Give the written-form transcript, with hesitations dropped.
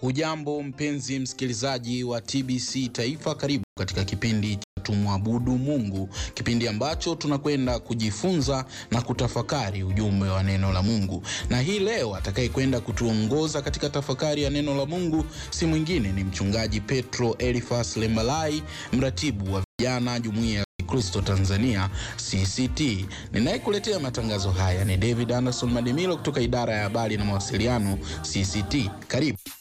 Hujambo mpenzi msikilizaji wa TBC Taifa, karibu katika kipindi cha Tumwabudu Mungu, kipindi ambacho tunakwenda kujifunza na kutafakari ujumbe wa neno la Mungu. Na hii leo atakayekwenda kutuongoza katika tafakari ya neno la Mungu si mwingine ni mchungaji Petro Elifas Lembalai, mratibu wa vijana Jumuiya ya Kristo Tanzania CCT. Ninayekuletea matangazo haya ni David Anderson Madimilo kutoka idara ya habari na mawasiliano CCT. Karibu.